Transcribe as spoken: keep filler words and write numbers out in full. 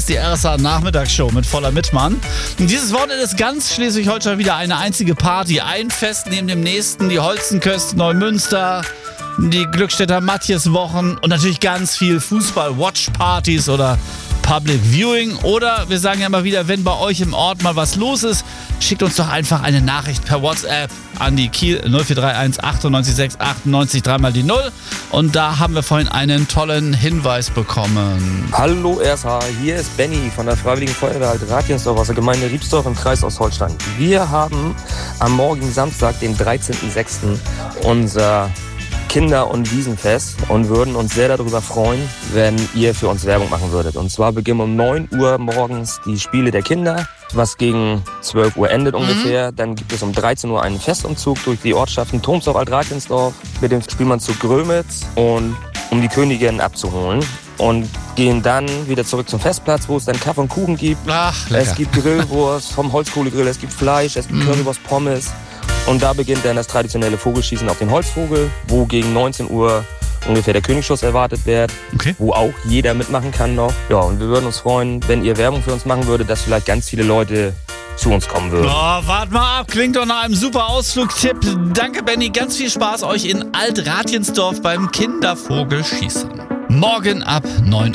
ist die R S A-Nachmittagsshow mit Voller Mittmann. Und dieses Wochenende ist ganz Schleswig-Holstein wieder eine einzige Party. Ein Fest neben dem nächsten, die Holzenköst Neumünster, die Glückstädter Matjes-Wochen und natürlich ganz viel Fußball-Watch-Partys oder Public Viewing. Oder wir sagen ja immer wieder, wenn bei euch im Ort mal was los ist, schickt uns doch einfach eine Nachricht per WhatsApp an die Kiel null vier drei eins achtundneunzig sechs achtundneunzig dreimal die null. Und da haben wir vorhin einen tollen Hinweis bekommen. Hallo R S H, hier ist Benny von der Freiwilligen Feuerwehr Alt-Ratjensdorf aus der Gemeinde Riebsdorf im Kreis Ostholstein. Wir haben am morgigen Samstag, den dreizehnten sechsten unser Kinder- und Wiesenfest und würden uns sehr darüber freuen, wenn ihr für uns Werbung machen würdet. Und zwar beginnen um neun Uhr morgens die Spiele der Kinder, was gegen zwölf Uhr endet ungefähr. Mhm. Dann gibt es um dreizehn Uhr einen Festumzug durch die Ortschaften Thomsdorf, Alt-Ratjensdorf mit dem Spielmannszug Grömitz, und um die Königin abzuholen. Und gehen dann wieder zurück zum Festplatz, wo es dann Kaffee und Kuchen gibt. Ach, lecker. Es gibt Grillwurst vom Holzkohlegrill, es gibt Fleisch, es gibt mhm. Currywurst, Pommes. Und da beginnt dann das traditionelle Vogelschießen auf den Holzvogel, wo gegen neunzehn Uhr ungefähr der Königsschuss erwartet wird, okay. wo auch jeder mitmachen kann noch. Ja, und wir würden uns freuen, wenn ihr Werbung für uns machen würdet, dass vielleicht ganz viele Leute zu uns kommen würden. Oh, wart mal ab, klingt doch nach einem super Ausflugtipp. Danke, Benny, ganz viel Spaß euch in Alt-Ratjensdorf beim Kindervogelschießen. Morgen ab neun Uhr.